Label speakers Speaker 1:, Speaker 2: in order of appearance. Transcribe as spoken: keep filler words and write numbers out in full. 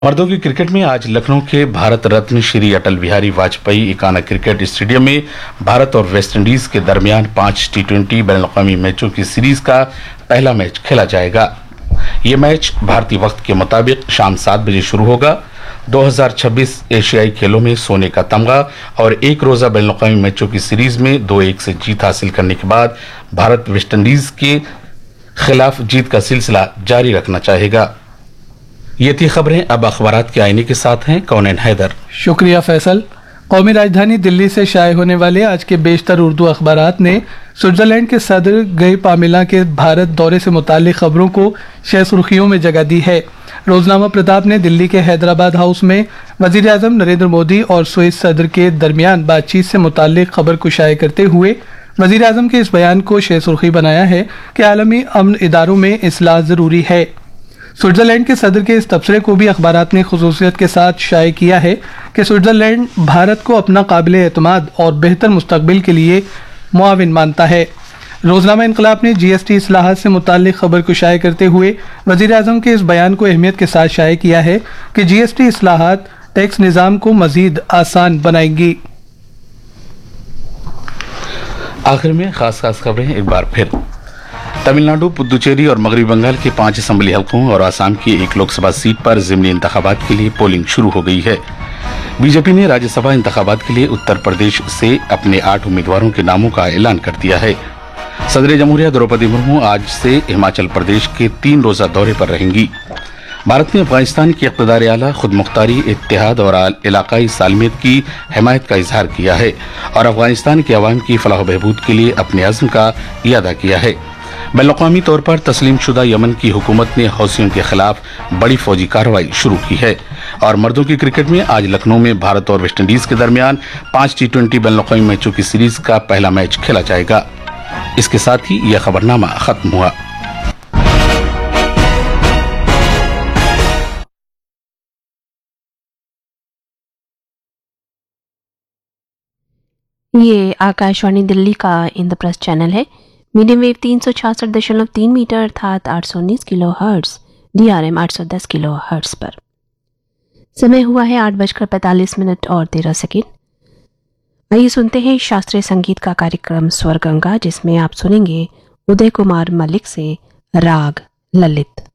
Speaker 1: मर्दों की क्रिकेट में आज लखनऊ के भारत रत्न श्री अटल बिहारी वाजपेयी एकाना क्रिकेट स्टेडियम में भारत और वेस्टइंडीज के दरमियान पांच टी ट्वेंटी बैनुल-अक़वामी मैचों की सीरीज का पहला मैच खेला जाएगा। ये मैच भारतीय वक्त के मुताबिक शाम सात बजे शुरू होगा। दो हज़ार छब्बीस एशियाई खेलों में सोने का तमगा और एक रोजा बैनुल-अक़वामी मैचों की सीरीज में दो एक से जीत हासिल करने के बाद भारत वेस्टइंडीज के खिलाफ जीत का सिलसिला जारी रखना चाहेगा। ये थी खबरें। अब अखबारात के आईने के साथ हैं कौनैन हैदर।
Speaker 2: शुक्रिया फैसल। कौमी राजधानी दिल्ली से शाये होने वाले आज के बेशतर उर्दू अखबारात ने स्विट्जरलैंड के सदर गई पामेला के भारत दौरे से मुतालिक खबरों को शह सुर्खियों में जगह दी है। रोजनामा प्रताप ने दिल्ली के हैदराबाद हाउस में वजीर आजम नरेंद्र मोदी और स्विस सदर के दरमियान बातचीत से मुतालिक खबर को शाये करते हुए वजीर आजम के इस बयान को शह सुर्खी बनाया है कि आलमी अमन इदारों में इस्लाह जरूरी है। स्विट्जरलैंड के सदर के इस तबसरे को भी अखबारात ने खुसूसियत के साथ शाये किया है कि स्विट्जरलैंड भारत को अपना काबिल एतमाद और बेहतर मुस्तकबिल के लिए मुआविन मानता है। रोजनामा इनकलाब ने जीएसटी इस्लाहात से मुताल्लिक खबर को शाये करते हुए वजीर आजम के इस बयान को अहमियत के साथ शाये किया है कि जीएसटी इस्लाहात टैक्स निज़ाम को मजीद आसान बनाएंगी।
Speaker 1: आखिर में खास खास खबरें एक बार फिर। तमिलनाडु, पुदुचेरी और मगरबी बंगाल के पांच असेंबली हलकों और आसाम की एक लोकसभा सीट पर ज़िमनी इंतखाबात के लिए पोलिंग शुरू हो गई है। बीजेपी ने राज्यसभा इंतखाबात के लिए उत्तर प्रदेश से अपने आठ उम्मीदवारों के नामों का ऐलान कर दिया है। सदर जमहूरिया द्रौपदी मुर्मू आज से हिमाचल प्रदेश के तीन रोजा दौरे पर रहेंगी। भारत ने अफगानिस्तान की इक़्तिदार आला, खुद मुख्तारी, इत्तेहाद और इलाकाई सालमियत की हिमायत का इजहार किया है और अफगानिस्तान के अवाम की फलाह बहबूद के लिए अपने अज़्म का इरादा किया है। बैनुल-अक़वामी तौर पर तस्लीम शुदा यमन की हुकूमत ने हौसियों के खिलाफ बड़ी फौजी कार्रवाई शुरू की है। और मर्दों की क्रिकेट में आज लखनऊ में भारत और वेस्टइंडीज के दरमियान पांच टी ट्वेंटी बैनुल-अक़वामी मैचों की सीरीज का पहला मैच खेला जाएगा। इसके साथ ही यह खबरनामा खत्म हुआ।
Speaker 3: ये आकाशवाणी दिल्ली का इंद्रप्रस्थ चैनल है। मीडियम वेव तीन सौ छियासठ दशमलव तीन मीटर अर्थात आठ सौ उन्नीस किलो हर्ट्स, डीआरएम आठ सौ दस किलो हर्ट्स पर। समय हुआ है आठ बजकर पैंतालीस मिनट और तेरह सेकेंड। आइए सुनते हैं शास्त्रीय संगीत का कार्यक्रम स्वर गंगा, जिसमें आप सुनेंगे उदय कुमार मलिक से राग ललित।